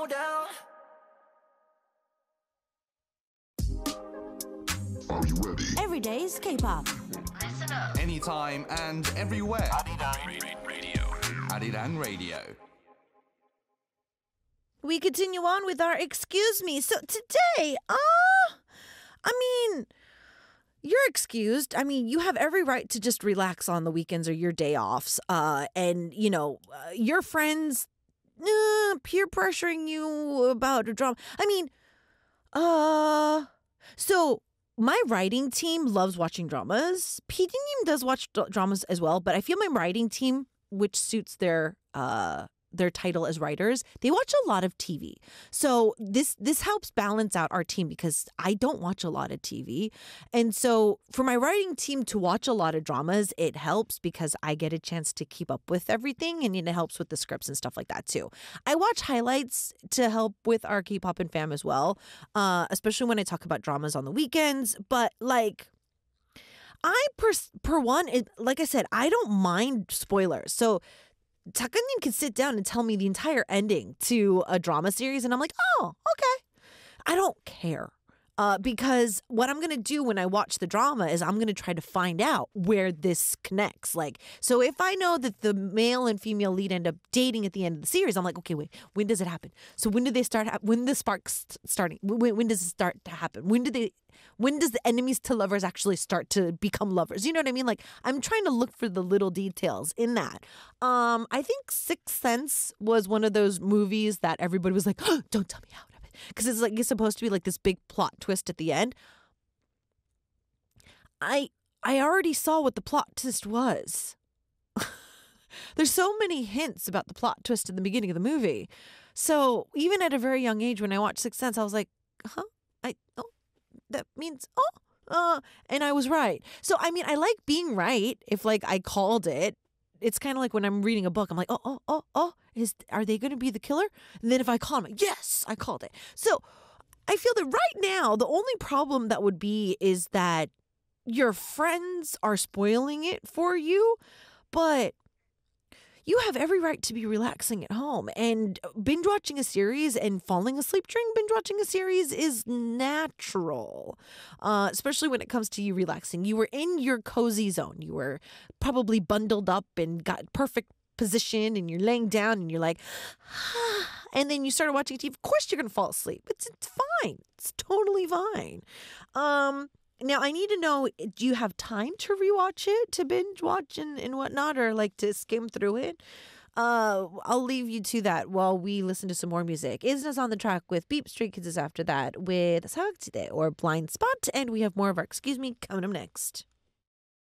Are you ready? Every day's K-pop. Listen up. Anytime and everywhere. Radio. Arirang Radio. We continue on with our Excuse Me. So today, you're excused. I mean, you have every right to just relax on the weekends or your day offs. Your friends peer pressuring you about a drama. So my writing team loves watching dramas. PD team does watch dramas as well, but I feel my writing team, which suits their title as writers, they watch a lot of TV. So this helps balance out our team because I don't watch a lot of TV. And so for my writing team to watch a lot of dramas, it helps because I get a chance to keep up with everything, and it helps with the scripts and stuff like that too. I watch highlights to help with our K-pop and fam as well, especially when I talk about dramas on the weekends. But like, like I said, I don't mind spoilers. So Takanim can sit down and tell me the entire ending to a drama series, and I'm like, oh, okay. I don't care. Because what I'm going to do when I watch the drama is I'm going to try to find out where this connects. Like, so if I know that the male and female lead end up dating at the end of the series, I'm like, okay, wait, when does it happen? So when do they start? When the sparks starting? When does it start to happen? When does the enemies to lovers actually start to become lovers? You know what I mean? Like, I'm trying to look for the little details in that. I think Sixth Sense was one of those movies that everybody was like, oh, don't tell me how. Because it's like, it's supposed to be like this big plot twist at the end. I already saw what the plot twist was. There's so many hints about the plot twist in the beginning of the movie. So even at a very young age, when I watched Sixth Sense, I was like, that means, and I was right. So, I mean, I like being right if like I called it. It's kind of like when I'm reading a book, I'm like, are they going to be the killer? And then if I call them, like, yes, I called it. So I feel that right now, the only problem that would be is that your friends are spoiling it for you, but you have every right to be relaxing at home. And binge watching a series and falling asleep during binge watching a series is natural, especially when it comes to you relaxing. You were in your cozy zone. You were probably bundled up and got perfect position, and you're laying down and you're like, and then you started watching TV. Of course you're going to fall asleep. It's fine. It's totally fine. Now, I need to know, do you have time to rewatch it, to binge watch and whatnot, or like to skim through it? I'll leave you to that while we listen to some more music. Isna's on the track with Beep. Stray Kids is after that with Sarakjide or Blind Spot. And we have more of our Excuse Me coming up next.